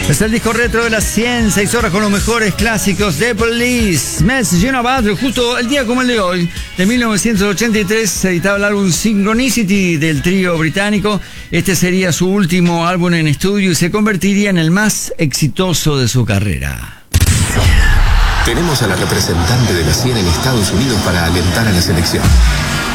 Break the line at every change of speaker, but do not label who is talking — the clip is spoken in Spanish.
Es el disco retro de las 100, 6 horas con los mejores clásicos de Police. Message in a Bottle, justo el día como el de hoy, de 1983, se editaba el álbum Synchronicity del trío británico. Este sería su último álbum en estudio y se convertiría en el más exitoso de su carrera.
Tenemos a la representante de la 100 en Estados Unidos para alentar a la selección.